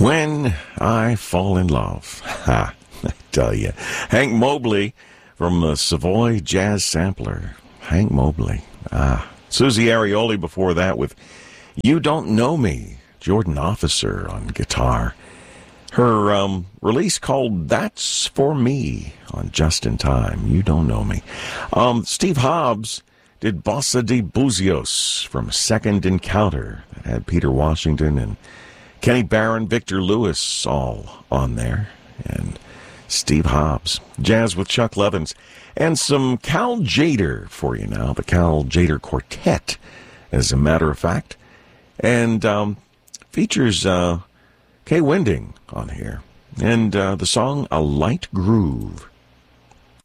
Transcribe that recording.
When I Fall in Love. Ha, I tell you. Hank Mobley from the Savoy Jazz Sampler. Hank Mobley. Susie Arioli before that with You Don't Know Me. Jordan Officer on guitar. Her release called That's For Me on Just in Time. You Don't Know Me. Steve Hobbs did Bossa de Buzios from Second Encounter. That had Peter Washington and Kenny Barron, Victor Lewis all on there. And Steve Hobbs. Jazz with Chuck Levins. And some Cal Tjader for you now. The Cal Tjader Quartet, as a matter of fact. And features Kay Winding on here. And the song A Light Groove.